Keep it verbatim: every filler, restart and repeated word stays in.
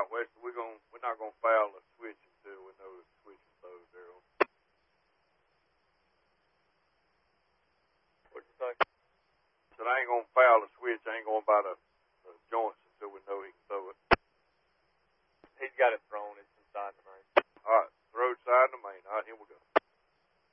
West, we're going we're not gonna foul the switch until we know the switch is low, Daryl. What'd you say? So I ain't gonna foul the switch. I ain't going by the